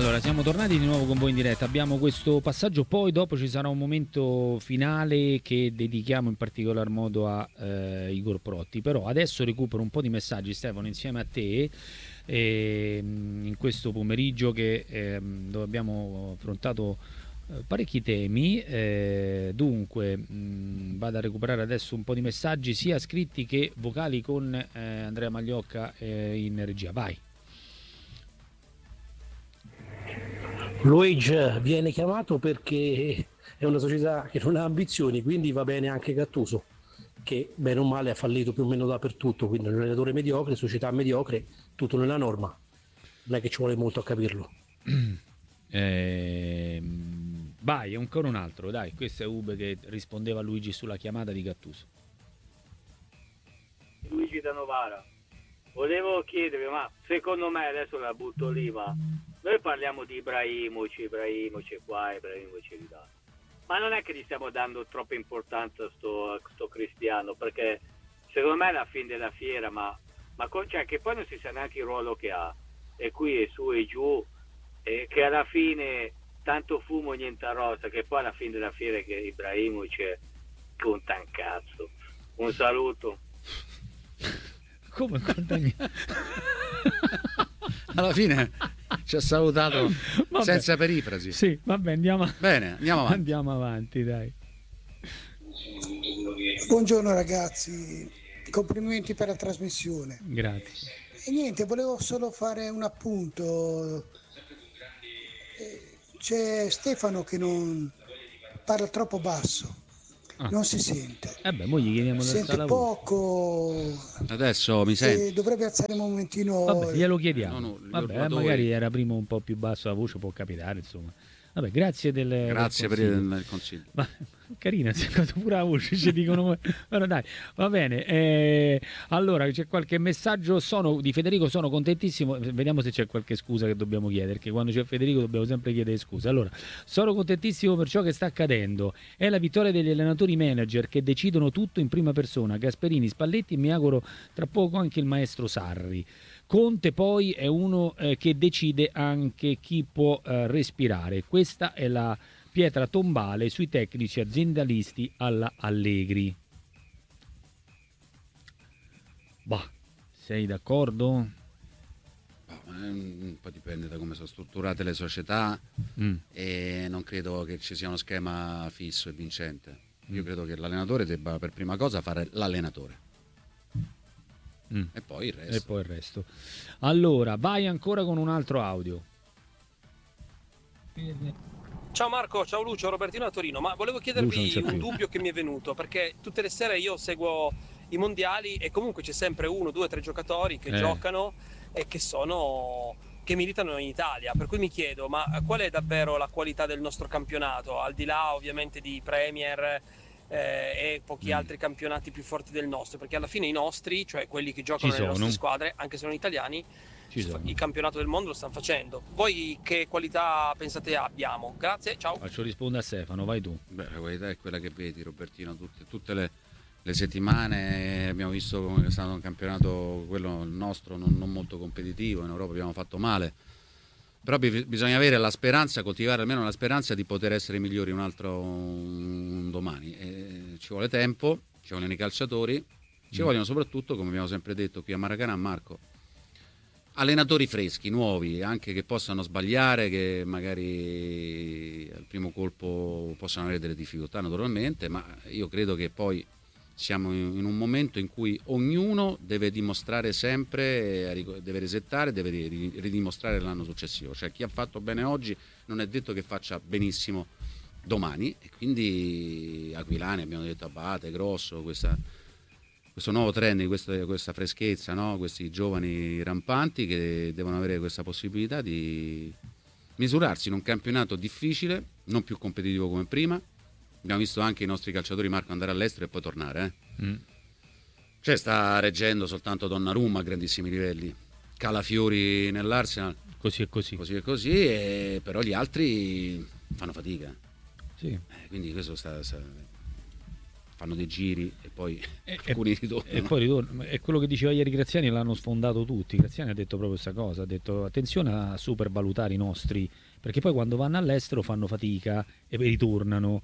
Allora, siamo tornati di nuovo con voi in diretta. Abbiamo questo passaggio, poi dopo ci sarà un momento finale che dedichiamo in particolar modo a Igor Protti. Però adesso recupero un po' di messaggi, Stefano, insieme a te, in questo pomeriggio dove abbiamo affrontato parecchi temi. Dunque, vado a recuperare adesso un po' di messaggi, sia scritti che vocali, con Andrea Magliocca in regia. Vai. Luigi viene chiamato perché è una società che non ha ambizioni, quindi va bene anche Gattuso, che bene o male ha fallito più o meno dappertutto, quindi un allenatore mediocre, società mediocre, tutto nella norma. Non è che ci vuole molto a capirlo. Vai, ancora un altro, dai, questo è Ube che rispondeva a Luigi sulla chiamata di Gattuso. Luigi da Novara, volevo chiedervi, ma secondo me, adesso la butto lì, ma noi parliamo di Ibrahimovic qua, Ibrahimovic di là, ma non è che gli stiamo dando troppa importanza a sto Cristiano, perché secondo me è la fine della fiera, cioè, che poi non si sa neanche il ruolo che ha, e qui è su e giù, e che alla fine tanto fumo niente rosa, che poi alla fine della fiera che Ibrahimovic conta un cazzo. Un saluto. Come conta? Alla fine ci ha salutato senza perifrasi. Sì, vabbè, andiamo avanti. Andiamo avanti, dai. Buongiorno ragazzi, complimenti per la trasmissione. Grazie. E niente, volevo solo fare un appunto. C'è Stefano che non parla troppo basso. Non si sente. Mo gli chiediamo sente poco. Adesso mi sente. Dovrebbe alzare un momentino. Vabbè, glielo chiediamo. No, magari era prima un po' più basso la voce, può capitare, insomma. Vabbè, grazie per il consiglio. Ma carina, si è pure la voce, ci dicono. Però dai, va bene. Allora, c'è qualche messaggio di Federico, sono contentissimo. Vediamo se c'è qualche scusa che dobbiamo chiedere, perché quando c'è Federico dobbiamo sempre chiedere scusa. Allora, sono contentissimo per ciò che sta accadendo. È la vittoria degli allenatori manager che decidono tutto in prima persona, Gasperini, Spalletti e mi auguro tra poco anche il maestro Sarri. Conte poi è uno che decide anche chi può respirare. Questa è la pietra tombale sui tecnici aziendalisti alla Allegri. Bah, sei d'accordo? Un po' dipende da come sono strutturate le società e non credo che ci sia uno schema fisso e vincente. Io credo che l'allenatore debba per prima cosa fare l'allenatore. E poi il resto. Allora, vai ancora con un altro audio. Ciao Marco, ciao Lucio, Robertino da Torino. Ma volevo chiedervi un dubbio che mi è venuto, perché tutte le sere io seguo i mondiali e comunque c'è sempre 1, 2, 3 giocatori che giocano e che militano in Italia. Per cui mi chiedo, ma qual è davvero la qualità del nostro campionato, al di là ovviamente di Premier e pochi altri campionati più forti del nostro, perché alla fine i nostri, cioè quelli che giocano nelle nostre squadre, anche se non italiani, il campionato del mondo lo stanno facendo. Voi che qualità pensate abbiamo? Grazie, ciao. Faccio rispondere a Stefano, vai tu. La qualità è quella che vedi, Robertino, tutte le settimane abbiamo visto come è stato un campionato, quello nostro, non molto competitivo. In Europa abbiamo fatto male, però bisogna avere la speranza, coltivare almeno la speranza di poter essere migliori un domani. Ci vuole tempo, ci vogliono i calciatori, ci vogliono soprattutto, come abbiamo sempre detto qui a Maracanã, Marco, allenatori freschi, nuovi, anche che possano sbagliare, che magari al primo colpo possano avere delle difficoltà naturalmente, ma io credo che poi siamo in un momento in cui ognuno deve dimostrare sempre, deve resettare, deve ridimostrare l'anno successivo. Cioè chi ha fatto bene oggi non è detto che faccia benissimo domani, e quindi Aquilani, abbiamo detto, Abate, Grosso, questo nuovo trend, questa freschezza, no? Questi giovani rampanti che devono avere questa possibilità di misurarsi in un campionato difficile, non più competitivo come prima. Abbiamo visto anche i nostri calciatori, Marco, andare all'estero e poi tornare. Cioè sta reggendo soltanto Donnarumma a grandissimi livelli, Calafiori nell'Arsenal, così e così, però gli altri fanno fatica. Sì. Quindi questo fanno dei giri e poi alcuni ritornano. E poi ritorno. È quello che diceva ieri Graziani, l'hanno sfondato tutti. Graziani ha detto proprio questa cosa, ha detto attenzione a supervalutare i nostri, perché poi quando vanno all'estero fanno fatica e ritornano.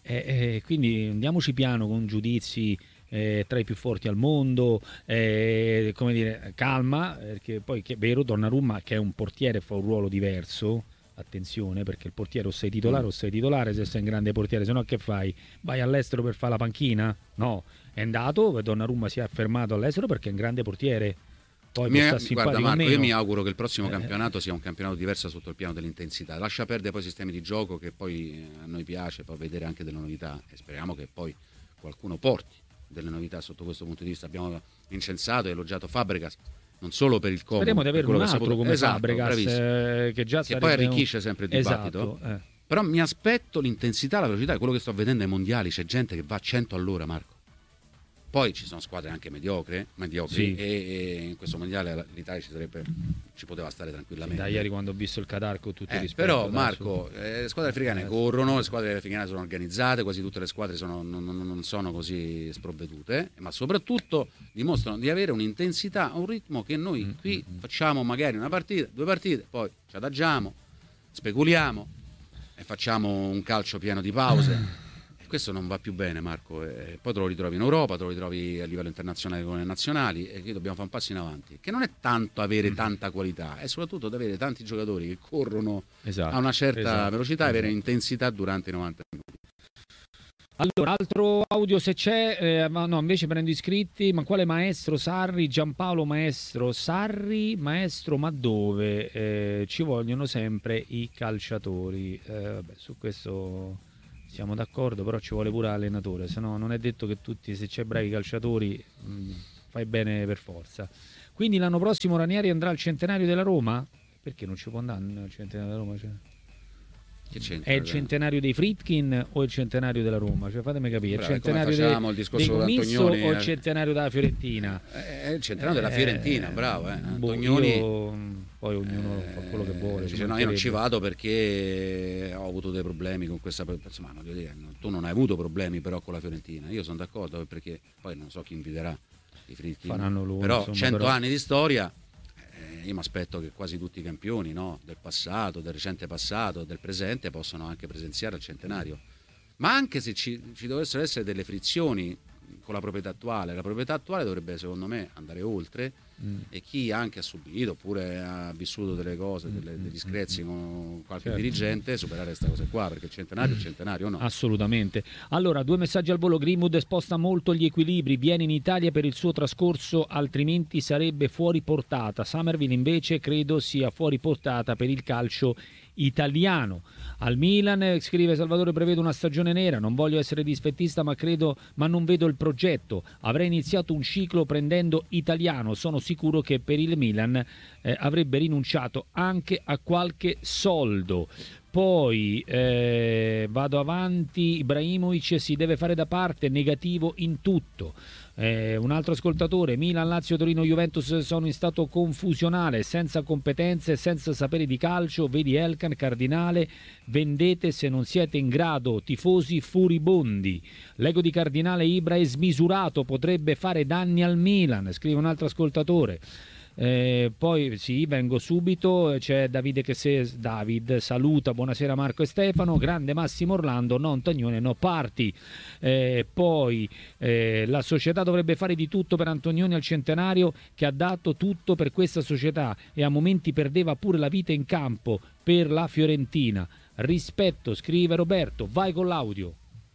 Quindi andiamoci piano con giudizi tra i più forti al mondo, come dire, calma, perché poi che è vero, Donnarumma che è un portiere fa un ruolo diverso. Attenzione, perché il portiere o sei titolare se sei un grande portiere, se no che fai? Vai all'estero per fare la panchina? No, è andato, Donnarumma si è affermato all'estero perché è un grande portiere. Poi guarda Marco, io mi auguro che il prossimo campionato sia un campionato diverso sotto il piano dell'intensità. Lascia perdere poi i sistemi di gioco che poi a noi piace, poi vedere anche delle novità e speriamo che poi qualcuno porti delle novità sotto questo punto di vista. Abbiamo incensato e elogiato Fabregas non solo per il Como. Speriamo di avere un altro come Fabregas che già poi arricchisce sempre il dibattito. Però mi aspetto l'intensità, la velocità, è quello che sto vedendo ai mondiali, c'è gente che va a 100 all'ora, Marco. Poi ci sono squadre anche mediocri sì. e in questo mondiale l'Italia ci poteva stare tranquillamente. Da ieri quando ho visto il Qatar con tutto il rispetto. Però Marco, le squadre africane corrono, le squadre africane sono organizzate, quasi tutte le squadre non sono così sprovvedute, ma soprattutto dimostrano di avere un'intensità, un ritmo che noi qui facciamo magari una partita, 2 partite, poi ci adagiamo, speculiamo e facciamo un calcio pieno di pause. Questo non va più bene, Marco, poi te lo ritrovi in Europa, te lo ritrovi a livello internazionale con le nazionali e qui dobbiamo fare un passo in avanti, che non è tanto avere tanta qualità, è soprattutto ad avere tanti giocatori che corrono a una certa velocità e avere intensità durante i 90 minuti. Allora, altro audio se c'è, no, invece prendo iscritti, ma quale maestro Sarri? Giampaolo maestro Sarri, maestro ma dove? Ci vogliono sempre i calciatori, vabbè, su questo... Siamo d'accordo, però ci vuole pure allenatore, se no non è detto che tutti, se c'è bravi calciatori, fai bene per forza. Quindi l'anno prossimo Ranieri andrà al centenario della Roma? Perché non ci può andare al centenario della Roma? Cioè? È il centenario dei Friedkin o il centenario della Roma? Cioè, fatemi capire, il centenario dei Comisso o il centenario della Fiorentina? È il centenario della Fiorentina, bravo. Antonioni... Poi ognuno fa quello che vuole. Dice, no, io non ci vado perché ho avuto dei problemi con questa persona. Voglio dire, tu non hai avuto problemi però con la Fiorentina. Io sono d'accordo perché poi non so chi inviterà i Friedkin. Faranno loro, però insomma, 100 anni di storia. Io mi aspetto che quasi tutti i campioni, no, del passato, del recente passato, del presente possano anche presenziare al centenario. Ma anche se ci dovessero essere delle frizioni con la proprietà attuale dovrebbe secondo me andare oltre e chi anche ha subito oppure ha vissuto delle cose, degli screzi con qualche dirigente, superare questa cosa qua, perché il centenario no. Assolutamente. Allora, 2 messaggi al volo. Greenwood sposta molto gli equilibri, viene in Italia per il suo trascorso, altrimenti sarebbe fuori portata. Summerville invece credo sia fuori portata per il calcio italiano. Al Milan, scrive Salvatore, prevedo una stagione nera, non voglio essere disfattista ma non vedo il progetto, avrei iniziato un ciclo prendendo Italiano, sono sicuro che per il Milan avrebbe rinunciato anche a qualche soldo. Poi vado avanti, Ibrahimovic si deve fare da parte, negativo in tutto. Un altro ascoltatore, Milan, Lazio, Torino, Juventus sono in stato confusionale, senza competenze, senza sapere di calcio, vedi Elkan, Cardinale, vendete se non siete in grado, tifosi furibondi. L'ego di Cardinale Ibra è smisurato, potrebbe fare danni al Milan, scrive un altro ascoltatore. Poi sì, vengo subito, c'è Davide David saluta, buonasera Marco e Stefano, grande Massimo Orlando, no Antonione, no parti. Poi la società dovrebbe fare di tutto per Antonioni al centenario, che ha dato tutto per questa società e a momenti perdeva pure la vita in campo per la Fiorentina. Rispetto, scrive Roberto, vai con l'audio.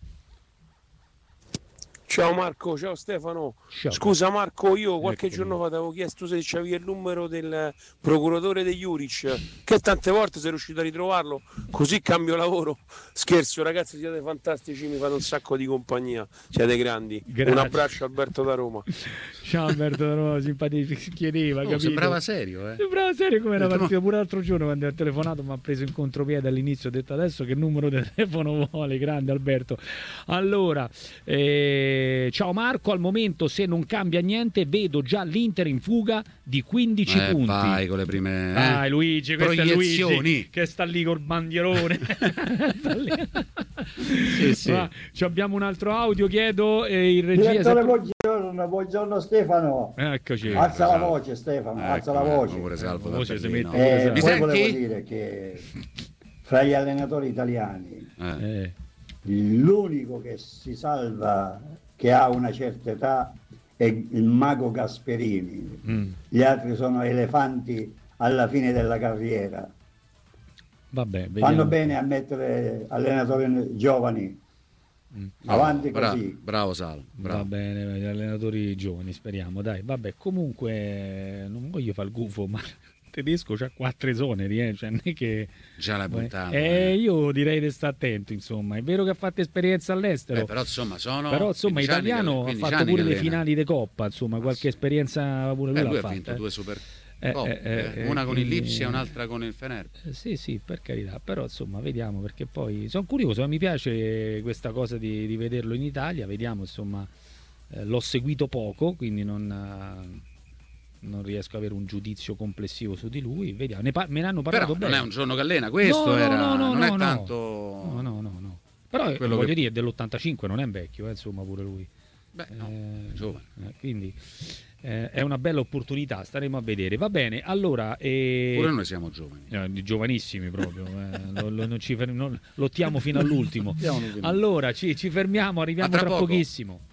Ciao Marco, ciao Stefano. Ciao. Scusa Marco, io qualche giorno fa ti avevo chiesto se c'avevi il numero del procuratore di Juric, che tante volte sei riuscito a ritrovarlo, così cambio lavoro. Scherzo, ragazzi, siete fantastici, mi fate un sacco di compagnia, siete grandi. Grazie. Un abbraccio Alberto da Roma. Ciao Alberto da Roma, simpatico, chiedeva, capito? Sembrava serio, Sembrava serio come era partito pure l'altro giorno quando ha telefonato, mi ha preso in contropiede all'inizio, ho detto adesso che numero di telefono vuole, grande Alberto. Allora, ciao Marco, al momento se non cambia niente vedo già l'Inter in fuga di 15 punti. Vai con le prime Dai Luigi, questo è Luigi che sta lì col bandierone. Sì. Abbiamo un altro audio, chiedo, in regia. Buongiorno Stefano. Eccoci. Alza la voce Stefano, alza la voce. Mi poi volevo dire che fra gli allenatori italiani l'unico che si salva, che ha una certa età, è il mago Gasperini. Gli altri sono elefanti alla fine della carriera. Vabbè, fanno bene a mettere allenatori giovani avanti così. Bravo Sal, bravo. Va bene, gli allenatori giovani, speriamo, dai. Vabbè, comunque non voglio fare il gufo, ma il tedesco c'ha 4 esoneri, cioè non è che già l'hai puntato. Io direi di stare attento, insomma. È vero che ha fatto esperienza all'estero, però insomma italiano ha fatto pure le finali di Coppa, insomma, qualche esperienza pure lui l'ha fatta. Ha vinto 2 super una con il Lipsia e un'altra con il Fener. Sì, per carità, però insomma vediamo, perché poi sono curioso, mi piace questa cosa di vederlo in Italia, vediamo, insomma, l'ho seguito poco, quindi non riesco ad avere un giudizio complessivo su di lui, vediamo, me ne hanno parlato però bene. Non è un giorno che allena, questo non è tanto. No. Però voglio dire, dell'85 non è vecchio, insomma, pure lui. Beh, no, è giovane. Quindi è una bella opportunità, staremo a vedere. Va bene, allora pure noi siamo giovani, giovanissimi proprio, lottiamo fino all'ultimo. Allora ci fermiamo, arriviamo tra pochissimo.